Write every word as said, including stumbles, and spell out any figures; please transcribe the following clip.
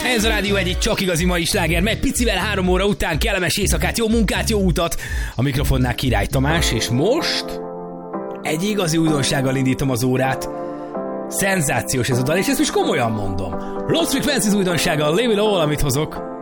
Ez a Rádió egy csak igazi mai sláger, meg picivel három óra után kellemes éjszakát, jó munkát, jó utat. A mikrofonnál Király Tamás, és most egy igazi újdonsággal indítom az órát. Szenzációs ez a dal, és ezt most komolyan mondom. Lost Frequencies újdonsággal, Leave It All, amit hozok.